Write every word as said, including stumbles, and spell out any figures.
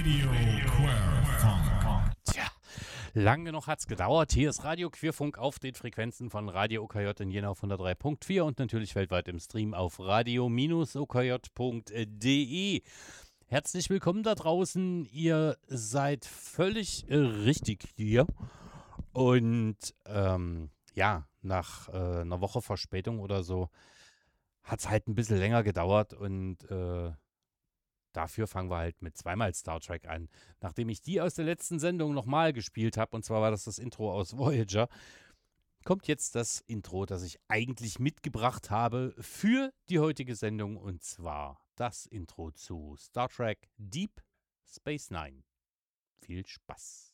Radio Querfunk. Tja, lang genug hat's gedauert. Hier ist Radio Queerfunk auf den Frequenzen von Radio O K J in Jena auf hundertdrei Komma vier und natürlich weltweit im Stream auf radio o k j punkt d e. Herzlich willkommen da draußen. Ihr seid völlig äh, richtig hier. Und ähm, ja, nach äh, einer Woche Verspätung oder so hat's halt ein bisschen länger gedauert und äh, dafür fangen wir halt mit zweimal Star Trek an. Nachdem ich die aus der letzten Sendung nochmal gespielt habe, und zwar war das das Intro aus Voyager, kommt jetzt das Intro, das ich eigentlich mitgebracht habe für die heutige Sendung, und zwar das Intro zu Star Trek Deep Space Nine. Viel Spaß!